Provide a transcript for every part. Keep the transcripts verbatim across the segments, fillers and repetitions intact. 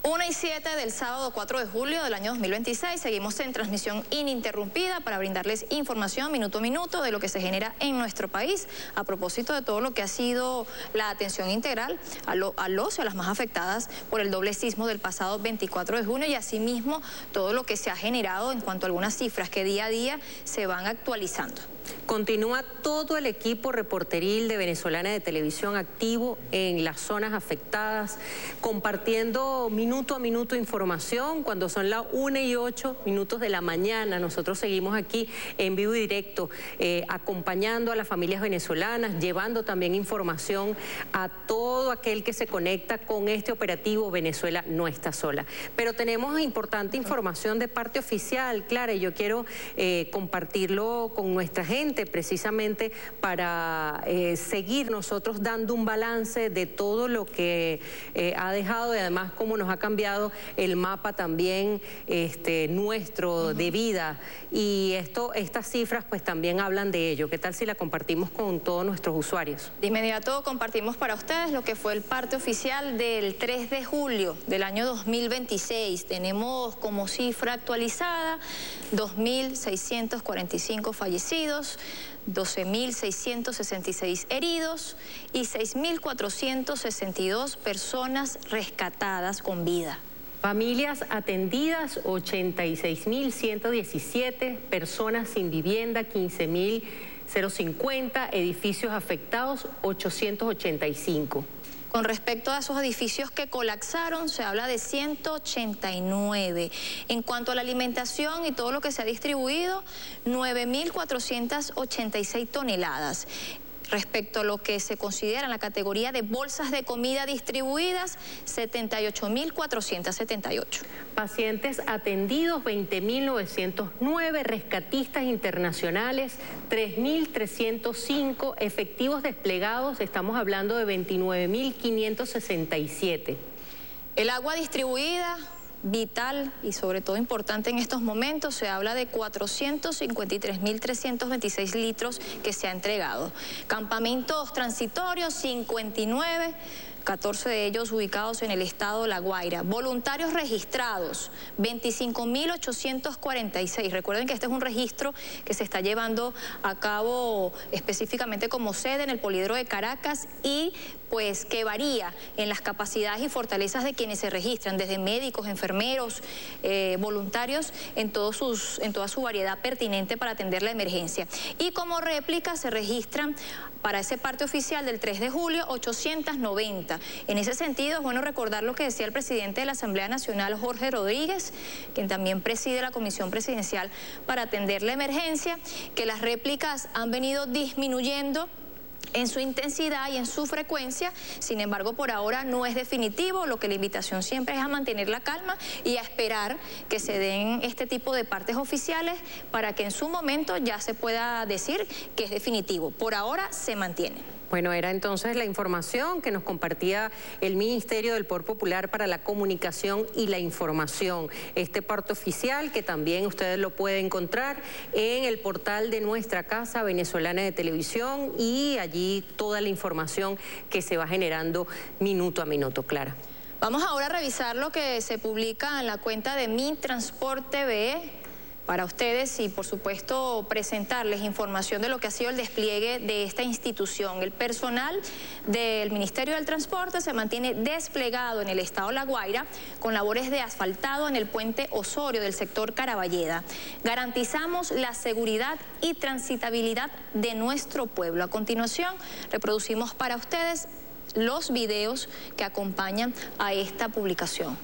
una y siete del sábado cuatro de julio del año dos mil veintiséis. Seguimos en transmisión ininterrumpida para brindarles información minuto a minuto de lo que se genera en nuestro país a propósito de todo lo que ha sido la atención integral a, lo, a los y a las más afectadas por el doble sismo del pasado veinticuatro de junio y asimismo todo lo que se ha generado en cuanto a algunas cifras que día a día se van actualizando. Continúa todo el equipo reporteril de Venezolana de Televisión activo en las zonas afectadas, compartiendo minuto a minuto información. Cuando son las una y ocho minutos de la mañana, nosotros seguimos aquí en vivo y directo, eh, acompañando a las familias venezolanas, llevando también información a todo aquel que se conecta con este operativo Venezuela no está sola. Pero tenemos importante información de parte oficial, Clara, y yo quiero eh, compartirlo con nuestra gente. Precisamente para eh, seguir nosotros dando un balance de todo lo que eh, ha dejado y además cómo nos ha cambiado el mapa también este, nuestro uh-huh. de vida, y esto, estas cifras pues también hablan de ello. ¿Qué tal si la compartimos con todos nuestros usuarios? De inmediato compartimos para ustedes lo que fue el parte oficial del tres de julio del año dos mil veintiséis. Tenemos como cifra actualizada dos mil seiscientos cuarenta y cinco fallecidos, doce mil seiscientos sesenta y seis heridos y seis mil cuatrocientas sesenta y dos personas rescatadas con vida. Familias atendidas, ochenta y seis mil ciento diecisiete, personas sin vivienda, quince mil cincuenta, edificios afectados, ochocientos ochenta y cinco. Con respecto a esos edificios que colapsaron, se habla de ciento ochenta y nueve. En cuanto a la alimentación y todo lo que se ha distribuido, nueve mil cuatrocientas ochenta y seis toneladas. Respecto a lo que se considera en la categoría de bolsas de comida distribuidas, setenta y ocho mil cuatrocientas setenta y ocho. Pacientes atendidos, veinte mil novecientos nueve, rescatistas internacionales, tres mil trescientos cinco, efectivos desplegados, estamos hablando de veintinueve mil quinientos sesenta y siete. El agua distribuida, vital y sobre todo importante en estos momentos, se habla de cuatrocientos cincuenta y tres mil trescientos veintiséis litros que se ha entregado. Campamentos transitorios, cincuenta y nueve, catorce de ellos ubicados en el estado La Guaira. Voluntarios registrados, veinticinco mil ochocientos cuarenta y seis. Recuerden que este es un registro que se está llevando a cabo específicamente como sede en el Poliedro de Caracas y pues que varía en las capacidades y fortalezas de quienes se registran, desde médicos, enfermeros, eh, voluntarios, en, todos sus, en toda su variedad pertinente para atender la emergencia. Y como réplica se registran para ese parte oficial del tres de julio ochocientos noventa. En ese sentido es bueno recordar lo que decía el presidente de la Asamblea Nacional, Jorge Rodríguez, quien también preside la Comisión Presidencial para atender la emergencia, que las réplicas han venido disminuyendo en su intensidad y en su frecuencia. Sin embargo, por ahora no es definitivo, lo que la invitación siempre es a mantener la calma y a esperar que se den este tipo de partes oficiales para que en su momento ya se pueda decir que es definitivo. Por ahora se mantiene. Bueno, era entonces la información que nos compartía el Ministerio del Poder Popular para la Comunicación y la Información. Este parte oficial que también ustedes lo pueden encontrar en el portal de nuestra casa Venezolana de Televisión, y allí toda la información que se va generando minuto a minuto. Clara. Vamos ahora a revisar lo que se publica en la cuenta de Mintransporte T V para ustedes y por supuesto presentarles información de lo que ha sido el despliegue de esta institución. El personal del Ministerio del Transporte se mantiene desplegado en el estado La Guaira con labores de asfaltado en el puente Osorio del sector Caraballeda. Garantizamos la seguridad y transitabilidad de nuestro pueblo. A continuación reproducimos para ustedes los videos que acompañan a esta publicación.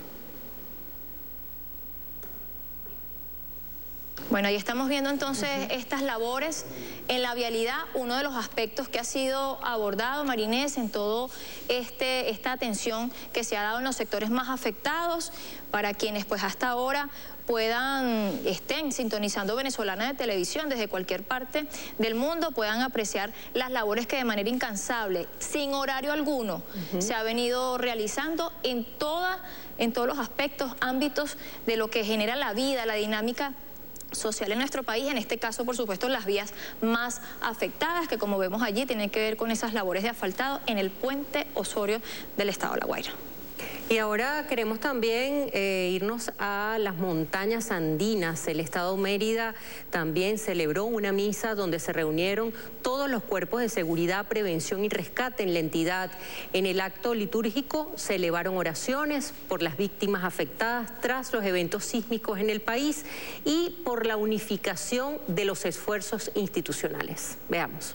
Bueno, ahí estamos viendo entonces uh-huh. estas labores en la vialidad, uno de los aspectos que ha sido abordado, Marinés, en todo este, esta atención que se ha dado en los sectores más afectados, para quienes pues hasta ahora puedan, estén sintonizando Venezolana de Televisión desde cualquier parte del mundo, puedan apreciar las labores que de manera incansable, sin horario alguno, uh-huh. se ha venido realizando en, toda, en todos los aspectos, ámbitos de lo que genera la vida, la dinámica social en nuestro país, en este caso por supuesto las vías más afectadas, que como vemos allí tienen que ver con esas labores de asfaltado en el puente Osorio del estado de La Guaira. Y ahora queremos también eh, irnos a las montañas andinas. El Estado Mérida también celebró una misa donde se reunieron todos los cuerpos de seguridad, prevención y rescate en la entidad. En el acto litúrgico se elevaron oraciones por las víctimas afectadas tras los eventos sísmicos en el país y por la unificación de los esfuerzos institucionales. Veamos.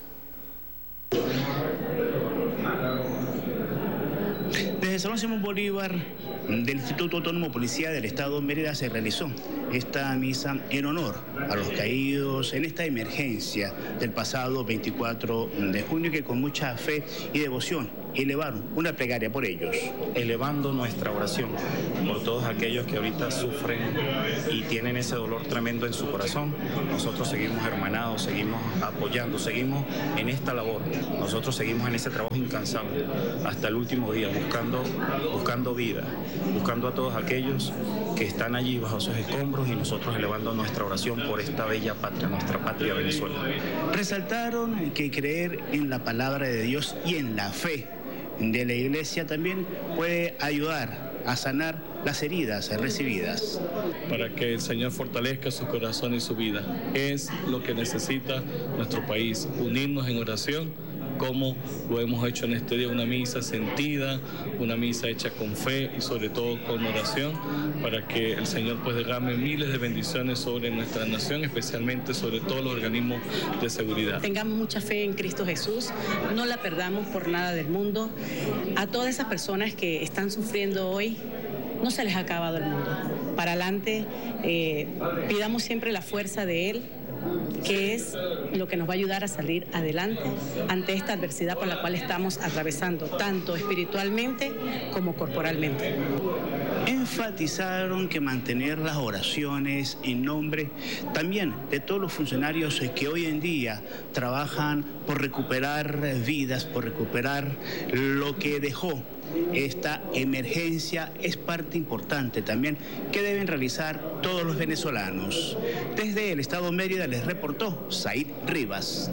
Desde el Salón Simón Bolívar del Instituto Autónomo Policía del Estado Mérida se realizó esta misa en honor a los caídos en esta emergencia del pasado veinticuatro de junio, que con mucha fe y devoción elevaron una plegaria por ellos. Elevando nuestra oración por todos aquellos que ahorita sufren y tienen ese dolor tremendo en su corazón. Nosotros seguimos hermanados, seguimos apoyando, seguimos en esta labor. Nosotros seguimos en ese trabajo incansable hasta el último día, buscando, buscando vida, buscando a todos aquellos que están allí bajo sus escombros y nosotros elevando nuestra oración por esta bella patria, nuestra patria Venezuela. Resaltaron que creer en la palabra de Dios y en la fe de la Iglesia también puede ayudar a sanar las heridas recibidas. Para que el Señor fortalezca su corazón y su vida. Es lo que necesita nuestro país, unirnos en oración, como lo hemos hecho en este día, una misa sentida, una misa hecha con fe y sobre todo con oración, para que el Señor pues derrame miles de bendiciones sobre nuestra nación, especialmente sobre todos los organismos de seguridad. Tengamos mucha fe en Cristo Jesús, no la perdamos por nada del mundo. A todas esas personas que están sufriendo hoy, no se les ha acabado el mundo. Para adelante, eh, pidamos siempre la fuerza de Él, que es lo que nos va a ayudar a salir adelante ante esta adversidad por la cual estamos atravesando, tanto espiritualmente como corporalmente. Enfatizaron que mantener las oraciones en nombre también de todos los funcionarios que hoy en día trabajan por recuperar vidas, por recuperar lo que dejó esta emergencia, es parte importante también que deben realizar todos los venezolanos. Desde el Estado Mérida les reportó Said Rivas.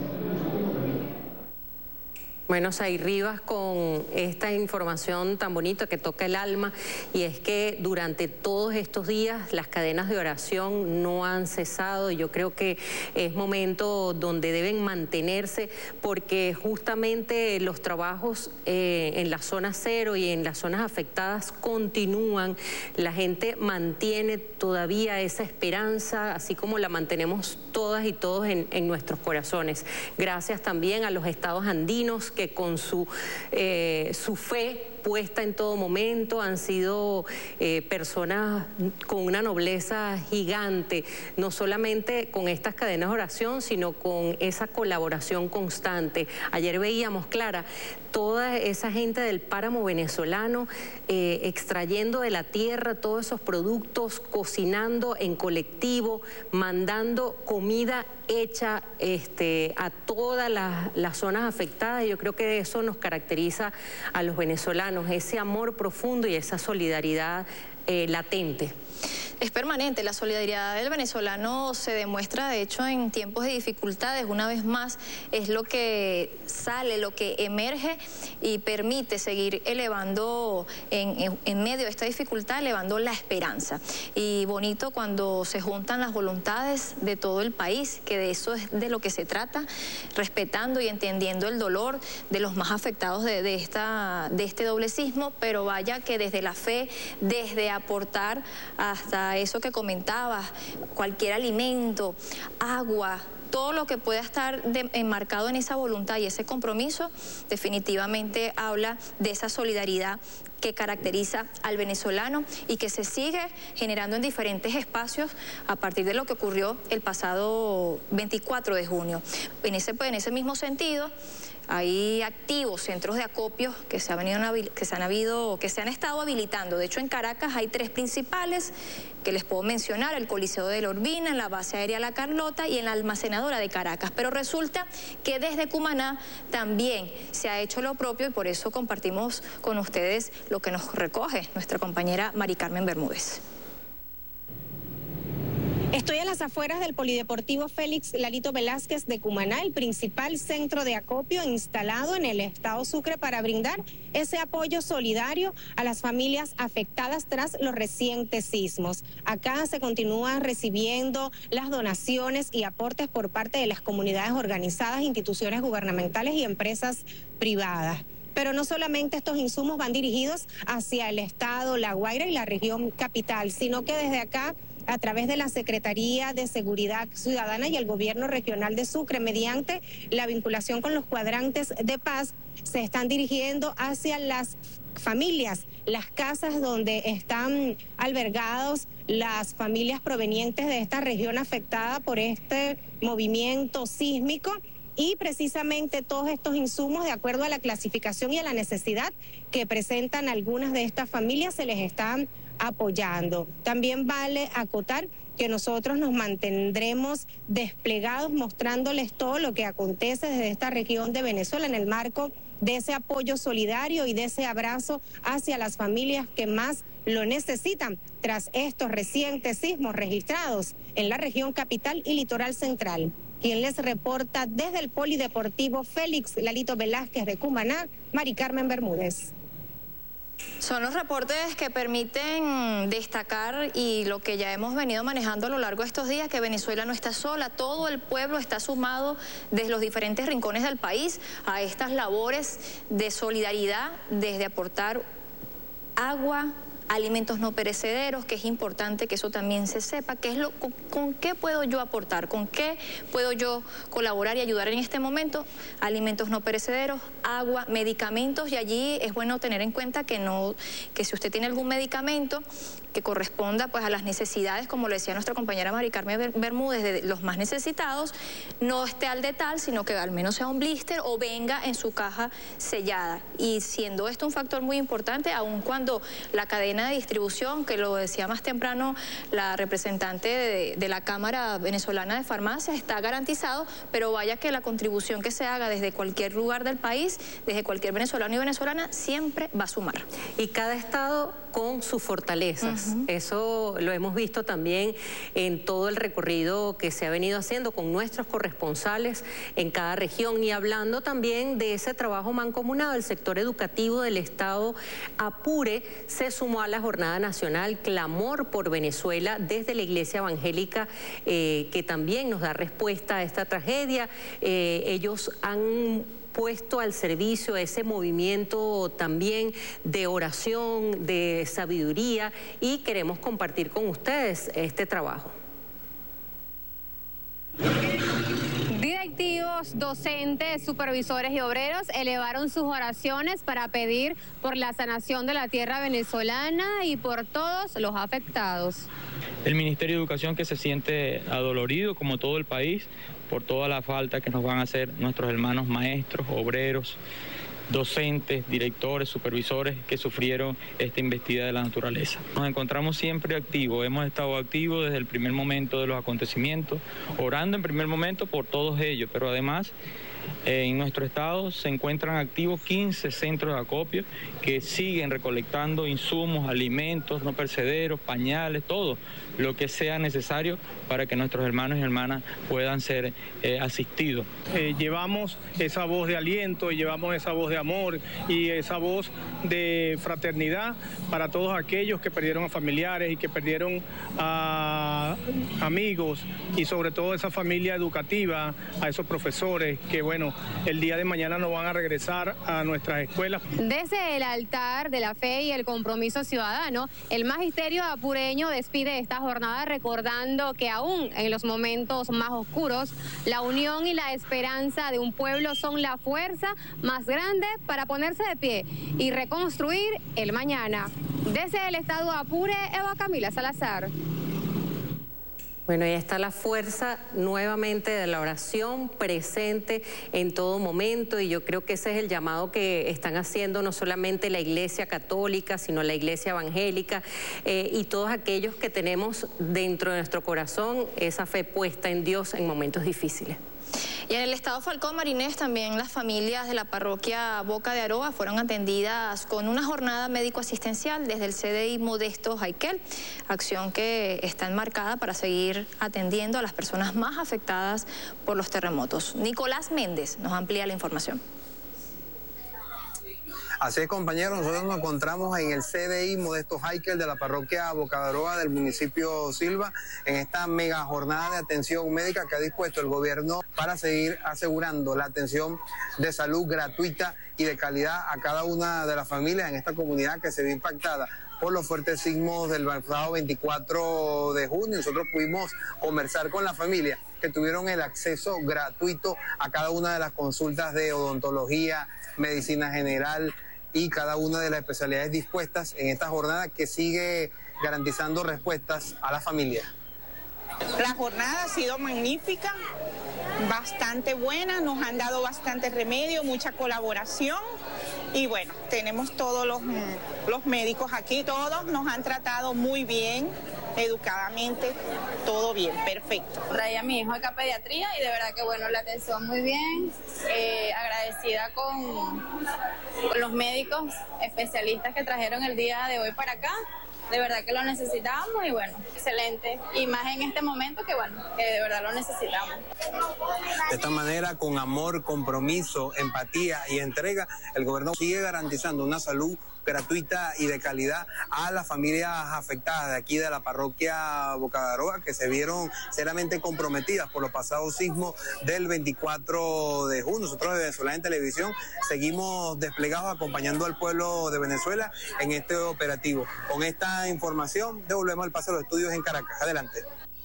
Bueno, Said Rivas con esta información tan bonita que toca el alma, y es que durante todos estos días las cadenas de oración no han cesado. Yo creo que es momento donde deben mantenerse, porque justamente los trabajos eh, en la zona cero y en las zonas afectadas continúan. La gente mantiene todavía esa esperanza, así como la mantenemos todas y todos en, en nuestros corazones. Gracias también a los estados andinos que con su, eh, su fe puesta en todo momento han sido eh, personas con una nobleza gigante, no solamente con estas cadenas de oración, sino con esa colaboración constante. Ayer veíamos, Clara, toda esa gente del páramo venezolano eh, extrayendo de la tierra todos esos productos, cocinando en colectivo, mandando comida hecha este, a todas las, las zonas afectadas. Yo creo que eso nos caracteriza a los venezolanos, ese amor profundo y esa solidaridad eh, latente. Es permanente, la solidaridad del venezolano se demuestra, de hecho, en tiempos de dificultades. Una vez más, es lo que sale, lo que emerge y permite seguir elevando, en, en, en medio de esta dificultad, elevando la esperanza. Y bonito cuando se juntan las voluntades de todo el país, que de eso es de lo que se trata, respetando y entendiendo el dolor de los más afectados de, de, esta, de este doble sismo, pero vaya que desde la fe, desde aportar hasta eso que comentabas, cualquier alimento, agua, todo lo que pueda estar de, enmarcado en esa voluntad y ese compromiso, definitivamente habla de esa solidaridad que caracteriza al venezolano y que se sigue generando en diferentes espacios a partir de lo que ocurrió el pasado veinticuatro de junio. En ese, en ese mismo sentido, hay activos centros de acopio que se han venido, que se han habido, que se han estado habilitando. De hecho, en Caracas hay tres principales que les puedo mencionar: el Coliseo de la Urbina, en la base aérea La Carlota y en la almacenadora de Caracas. Pero resulta que desde Cumaná también se ha hecho lo propio, y por eso compartimos con ustedes lo que nos recoge nuestra compañera Mari Carmen Bermúdez. Estoy a las afueras del Polideportivo Félix Lalito Velázquez de Cumaná, el principal centro de acopio instalado en el estado Sucre para brindar ese apoyo solidario a las familias afectadas tras los recientes sismos. Acá se continúan recibiendo las donaciones y aportes por parte de las comunidades organizadas, instituciones gubernamentales y empresas privadas. Pero no solamente estos insumos van dirigidos hacia el estado La Guaira y la región capital, sino que desde acá, a través de la Secretaría de Seguridad Ciudadana y el Gobierno Regional de Sucre, mediante la vinculación con los cuadrantes de paz, se están dirigiendo hacia las familias, las casas donde están albergados las familias provenientes de esta región afectada por este movimiento sísmico. Y precisamente todos estos insumos, de acuerdo a la clasificación y a la necesidad que presentan algunas de estas familias, se les están apoyando. También vale acotar que nosotros nos mantendremos desplegados mostrándoles todo lo que acontece desde esta región de Venezuela en el marco de ese apoyo solidario y de ese abrazo hacia las familias que más lo necesitan tras estos recientes sismos registrados en la región capital y litoral central. Quien les reporta desde el Polideportivo Félix Lalito Velázquez de Cumaná, Mari Carmen Bermúdez. Son los reportes que permiten destacar, y lo que ya hemos venido manejando a lo largo de estos días, que Venezuela no está sola, todo el pueblo está sumado desde los diferentes rincones del país a estas labores de solidaridad, desde aportar agua, alimentos no perecederos, que es importante que eso también se sepa, qué es lo, con, con qué puedo yo aportar, con qué puedo yo colaborar y ayudar en este momento. Alimentos no perecederos, agua, medicamentos, y allí es bueno tener en cuenta que no, que si usted tiene algún medicamento que corresponda pues a las necesidades, como lo decía nuestra compañera Mari Carmen Bermúdez, de los más necesitados, no esté al de tal, sino que al menos sea un blister o venga en su caja sellada. Y siendo esto un factor muy importante, aun cuando la cadena de distribución, que lo decía más temprano la representante de, de la Cámara Venezolana de Farmacias, está garantizado, pero vaya que la contribución que se haga desde cualquier lugar del país, desde cualquier venezolano y venezolana, siempre va a sumar. Y cada estado con sus fortalezas. Uh-huh. Eso lo hemos visto también en todo el recorrido que se ha venido haciendo con nuestros corresponsales en cada región, y hablando también de ese trabajo mancomunado. El sector educativo del estado Apure se sumó a la Jornada Nacional Clamor por Venezuela desde la Iglesia Evangélica, eh, que también nos da respuesta a esta tragedia. Eh, ellos han puesto al servicio ese movimiento también de oración, de sabiduría, y queremos compartir con ustedes este trabajo. Directivos, docentes, supervisores y obreros elevaron sus oraciones para pedir por la sanación de la tierra venezolana y por todos los afectados. El Ministerio de Educación, que se siente adolorido, como todo el país, por toda la falta que nos van a hacer nuestros hermanos maestros, obreros, docentes, directores, supervisores que sufrieron esta embestida de la naturaleza. Nos encontramos siempre activos, hemos estado activos desde el primer momento de los acontecimientos, orando en primer momento por todos ellos, pero además eh, en nuestro estado se encuentran activos quince centros de acopio que siguen recolectando insumos, alimentos no perecederos, pañales, todo lo que sea necesario para que nuestros hermanos y hermanas puedan ser eh, asistidos. Eh, llevamos esa voz de aliento y llevamos esa voz de amor y esa voz de fraternidad para todos aquellos que perdieron a familiares y que perdieron a amigos, y sobre todo esa familia educativa, a esos profesores que, bueno, el día de mañana no van a regresar a nuestras escuelas. Desde el altar de la fe y el compromiso ciudadano, el magisterio apureño despide esta jornada recordando que aún en los momentos más oscuros, la unión y la esperanza de un pueblo son la fuerza más grande para ponerse de pie y reconstruir el mañana. Desde el estado Apure, Eva Camila Salazar. Bueno, ahí está la fuerza nuevamente de la oración presente en todo momento, y yo creo que ese es el llamado que están haciendo no solamente la Iglesia Católica, sino la Iglesia Evangélica eh, y todos aquellos que tenemos dentro de nuestro corazón esa fe puesta en Dios en momentos difíciles. Y en el estado Falcón Marinés también las familias de la parroquia Boca de Aroa fueron atendidas con una jornada médico-asistencial desde el C D I Modesto Jaiquel, acción que está enmarcada para seguir atendiendo a las personas más afectadas por los terremotos. Nicolás Méndez nos amplía la información. Así es, compañeros, nosotros nos encontramos en el C D I Modesto Jaiquel de la parroquia Boca de Aroa del municipio Silva en esta mega jornada de atención médica que ha dispuesto el gobierno para seguir asegurando la atención de salud gratuita y de calidad a cada una de las familias en esta comunidad que se ve impactada por los fuertes sismos del pasado veinticuatro de junio. Nosotros pudimos conversar con la familia que tuvieron el acceso gratuito a cada una de las consultas de odontología, medicina general y cada una de las especialidades dispuestas en esta jornada que sigue garantizando respuestas a la familia. La jornada ha sido magnífica, bastante buena, nos han dado bastante remedio, mucha colaboración y bueno, tenemos todos los, los médicos aquí, todos nos han tratado muy bien, educadamente, todo bien, perfecto. Traía a mi hijo acá a pediatría y de verdad que bueno, la atención muy bien, eh, agradecida con, con los médicos especialistas que trajeron el día de hoy para acá. De verdad que lo necesitábamos y bueno, excelente. Y más en este momento que bueno, que de verdad lo necesitamos. De esta manera, con amor, compromiso, empatía y entrega, el gobierno sigue garantizando una salud gratuita y de calidad a las familias afectadas de aquí de la parroquia Boca de Aroa, que se vieron seriamente comprometidas por los pasados sismos del veinticuatro de junio. Nosotros de Venezolana en Televisión seguimos desplegados acompañando al pueblo de Venezuela en este operativo. Con esta información devolvemos el paso a los estudios en Caracas. Adelante.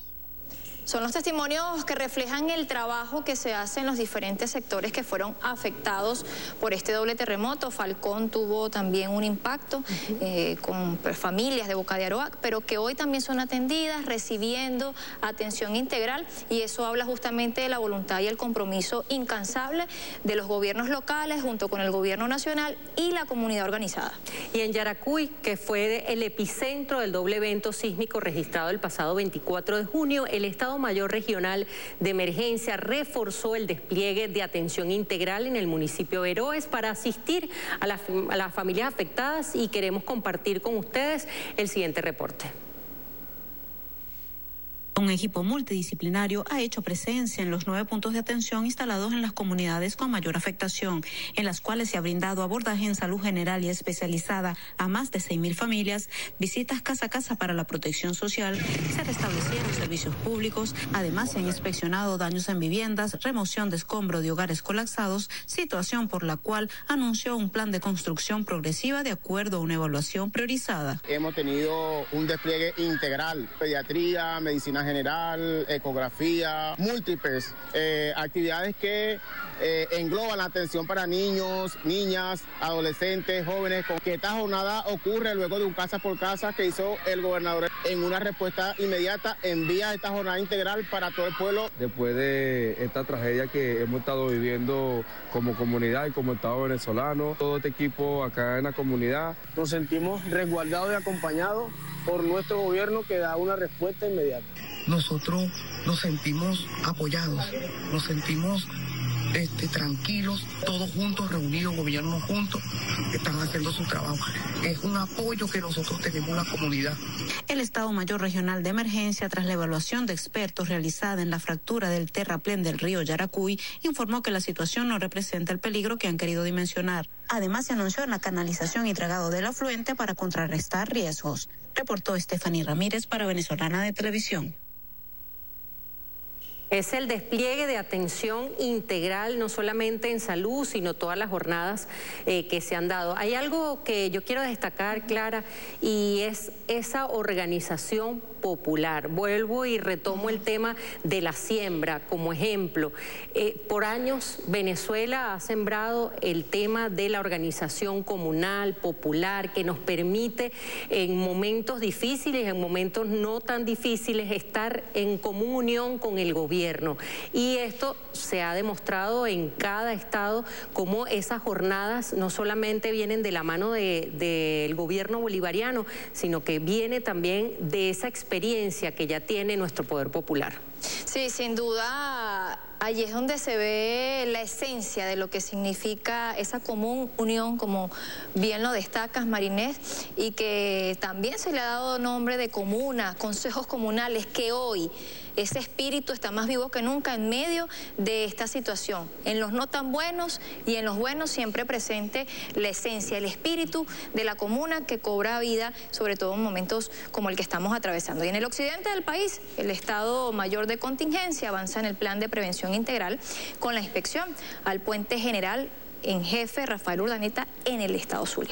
Son los testimonios que reflejan el trabajo que se hace en los diferentes sectores que fueron afectados por este doble terremoto. Falcón tuvo también un impacto eh, con pues, familias de Boca de Aroa, pero que hoy también son atendidas, recibiendo atención integral, y eso habla justamente de la voluntad y el compromiso incansable de los gobiernos locales junto con el gobierno nacional y la comunidad organizada. Y en Yaracuy, que fue el epicentro del doble evento sísmico registrado el pasado veinticuatro de junio, el Estado Mayor Regional de Emergencia reforzó el despliegue de atención integral en el municipio de Heroes para asistir a, la, a las familias afectadas, y queremos compartir con ustedes el siguiente reporte. Un equipo multidisciplinario ha hecho presencia en los nueve puntos de atención instalados en las comunidades con mayor afectación, en las cuales se ha brindado abordaje en salud general y especializada a más de seis mil familias, visitas casa a casa para la protección social, se restablecieron servicios públicos, además se han inspeccionado daños en viviendas, remoción de escombro de hogares colapsados, situación por la cual anunció un plan de construcción progresiva de acuerdo a una evaluación priorizada. Hemos tenido un despliegue integral, pediatría, medicina general, ecografía, múltiples eh, actividades que eh, engloban la atención para niños, niñas, adolescentes, jóvenes, con que esta jornada ocurre luego de un casa por casa que hizo el gobernador en una respuesta inmediata, envía esta jornada integral para todo el pueblo. Después de esta tragedia que hemos estado viviendo como comunidad y como Estado venezolano, todo este equipo acá en la comunidad, nos sentimos resguardados y acompañados por nuestro gobierno que da una respuesta inmediata. Nosotros nos sentimos apoyados, nos sentimos este, tranquilos, todos juntos, reunidos, gobiernos juntos, están haciendo su trabajo. Es un apoyo que nosotros tenemos en la comunidad. El Estado Mayor Regional de Emergencia, tras la evaluación de expertos realizada en la fractura del terraplén del río Yaracuy, informó que la situación no representa el peligro que han querido dimensionar. Además, se anunció la canalización y dragado del afluente para contrarrestar riesgos. Reportó Estefanía Ramírez para Venezolana de Televisión. Es el despliegue de atención integral, no solamente en salud, sino todas las jornadas eh, que se han dado. Hay algo que yo quiero destacar, Clara, y es esa organización popular. Vuelvo y retomo el tema de la siembra como ejemplo. Eh, por años Venezuela ha sembrado el tema de la organización comunal, popular, que nos permite en momentos difíciles, en momentos no tan difíciles, estar en común unión con el gobierno. Y esto se ha demostrado en cada estado, como esas jornadas no solamente vienen de la mano del de, gobierno bolivariano, sino que viene también de esa experiencia que ya tiene nuestro poder popular. Sí, sin duda Allí es donde se ve la esencia de lo que significa esa común unión, como bien lo destacas, Marinés, y que también se le ha dado nombre de comuna, consejos comunales, que hoy ese espíritu está más vivo que nunca en medio de esta situación. En los no tan buenos y en los buenos siempre presente la esencia, el espíritu de la comuna que cobra vida, sobre todo en momentos como el que estamos atravesando. Y en el occidente del país, el Estado Mayor de Contingencia avanza en el plan de prevención integral con la inspección al puente general en jefe Rafael Urdaneta en el Estado Zulia.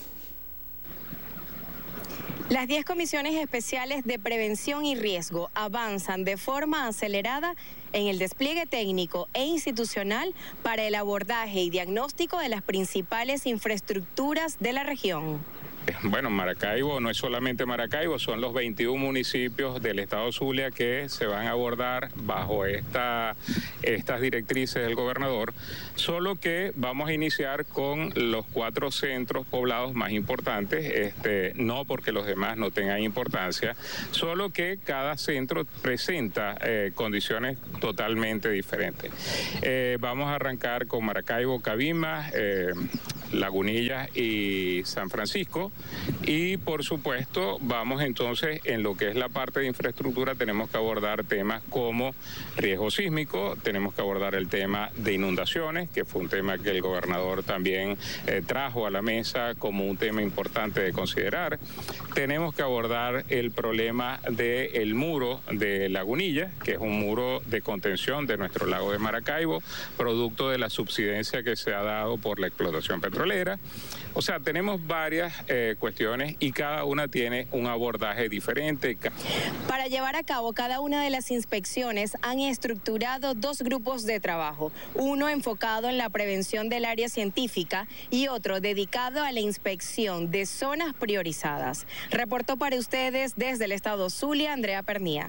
Las diez comisiones especiales de prevención y riesgo avanzan de forma acelerada en el despliegue técnico e institucional para el abordaje y diagnóstico de las principales infraestructuras de la región. Bueno, Maracaibo no es solamente Maracaibo, son los veintiún municipios del estado Zulia que se van a abordar bajo esta, estas directrices del gobernador, solo que vamos a iniciar con los cuatro centros poblados más importantes, este, no porque los demás no tengan importancia, solo que cada centro presenta eh, condiciones totalmente diferentes. Eh, vamos a arrancar con Maracaibo, Cabimas, eh, Lagunillas y San Francisco, y por supuesto vamos entonces en lo que es la parte de infraestructura, tenemos que abordar temas como riesgo sísmico, tenemos que abordar el tema de inundaciones, que fue un tema que el gobernador también eh, trajo a la mesa como un tema importante de considerar. Tenemos que abordar el problema del muro de Lagunilla, que es un muro de contención de nuestro lago de Maracaibo, producto de la subsidencia que se ha dado por la explotación petrolera. O sea, tenemos varias eh, cuestiones y cada una tiene un abordaje diferente. Para llevar a cabo cada una de las inspecciones han estructurado dos grupos de trabajo, uno enfocado en la prevención del área científica y otro dedicado a la inspección de zonas priorizadas. Reportó para ustedes desde el estado Zulia, Andrea Pernía.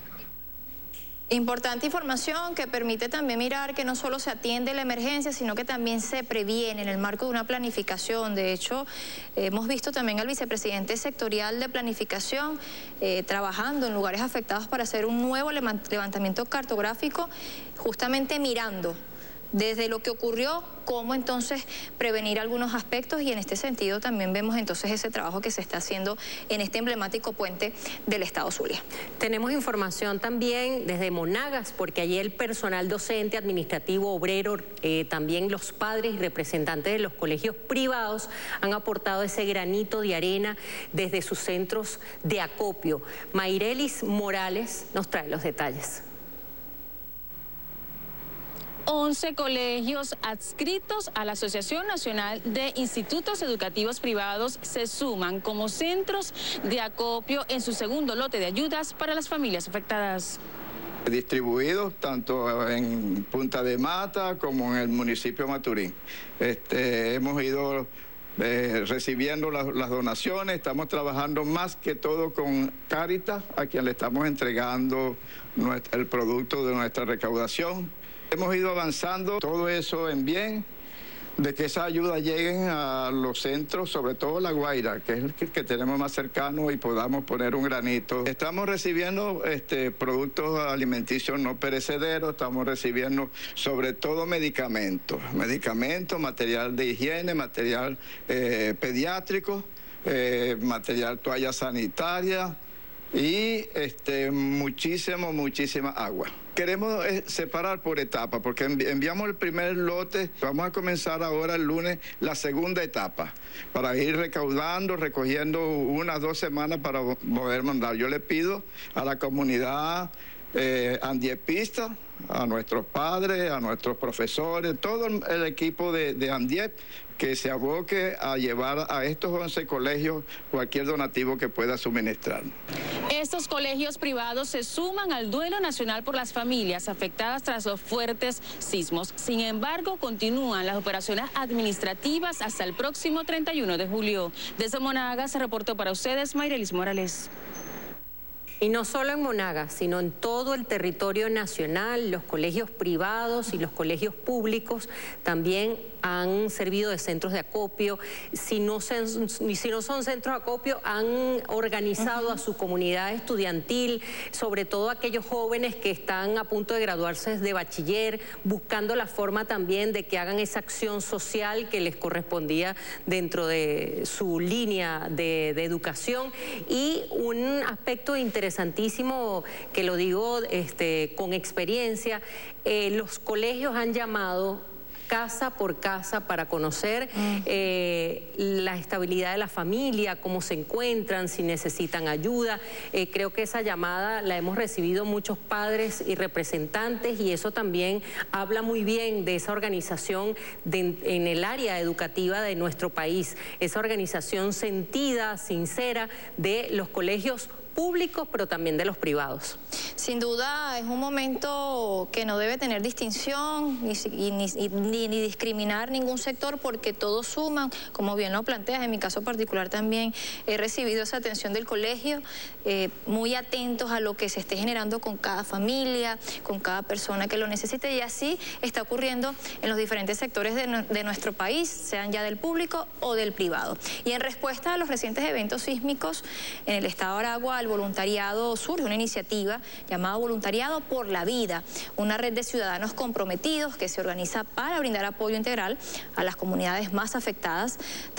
Importante información que permite también mirar que no solo se atiende la emergencia, sino que también se previene en el marco de una planificación. De hecho, hemos visto también al vicepresidente sectorial de planificación eh, trabajando en lugares afectados para hacer un nuevo levantamiento cartográfico, justamente mirando desde lo que ocurrió, cómo entonces prevenir algunos aspectos, y en este sentido también vemos entonces ese trabajo que se está haciendo en este emblemático puente del estado Zulia. Tenemos información también desde Monagas, porque allí el personal docente, administrativo, obrero, eh, también los padres y representantes de los colegios privados han aportado ese granito de arena desde sus centros de acopio. Mayrelis Morales nos trae los detalles. once colegios adscritos a la Asociación Nacional de Institutos Educativos Privados se suman como centros de acopio en su segundo lote de ayudas para las familias afectadas. Distribuidos tanto en Punta de Mata como en el municipio de Maturín. Este, hemos ido eh, recibiendo las, las donaciones, estamos trabajando más que todo con Cáritas, a quien le estamos entregando nuestra, el producto de nuestra recaudación. Hemos ido avanzando todo eso en bien, de que esas ayudas lleguen a los centros, sobre todo La Guaira, que es el que, que tenemos más cercano, y podamos poner un granito. Estamos recibiendo este, productos alimenticios no perecederos, estamos recibiendo sobre todo medicamentos, medicamentos, material de higiene, material eh, pediátrico, eh, material toalla sanitaria y este, muchísimo, muchísima agua. Queremos eh, separar por etapas, porque envi enviamos el primer lote, vamos a comenzar ahora el lunes la segunda etapa, para ir recaudando, recogiendo unas dos semanas para poder mandar. Yo le pido a la comunidad eh, andiepista, a nuestros padres, a nuestros profesores, todo el, el equipo de, de Andiep, que se aboque a llevar a estos once colegios cualquier donativo que pueda suministrar. Estos colegios privados se suman al duelo nacional por las familias afectadas tras los fuertes sismos. Sin embargo, continúan las operaciones administrativas hasta el próximo treinta y uno de julio. Desde Monagas se reportó para ustedes Mayrelis Morales. Y no solo en Monagas, sino en todo el territorio nacional, los colegios privados y los colegios públicos también han servido de centros de acopio. Si no, se, si no son centros de acopio, han organizado uh-huh. a su comunidad estudiantil, sobre todo aquellos jóvenes que están a punto de graduarse de bachiller, buscando la forma también de que hagan esa acción social que les correspondía dentro de su línea de, de educación. Y un aspecto interesantísimo, que lo digo este, con experiencia, eh, los colegios han llamado casa por casa para conocer eh, la estabilidad de la familia, cómo se encuentran, si necesitan ayuda. Eh, creo que esa llamada la hemos recibido muchos padres y representantes, y eso también habla muy bien de esa organización de, en el área educativa de nuestro país, esa organización sentida, sincera de los colegios públicos, pero también de los privados. Sin duda es un momento que no debe tener distinción ni, ni, ni, ni discriminar ningún sector, porque todos suman, como bien lo planteas. En mi caso particular también he recibido esa atención del colegio, eh, muy atentos a lo que se esté generando con cada familia, con cada persona que lo necesite, y así está ocurriendo en los diferentes sectores de, de nuestro país, sean ya del público o del privado. Y en respuesta a los recientes eventos sísmicos en el estado de Aragua, el voluntariado surge una iniciativa llamada Voluntariado por la Vida, una red de ciudadanos comprometidos que se organiza para brindar apoyo integral a las comunidades más afectadas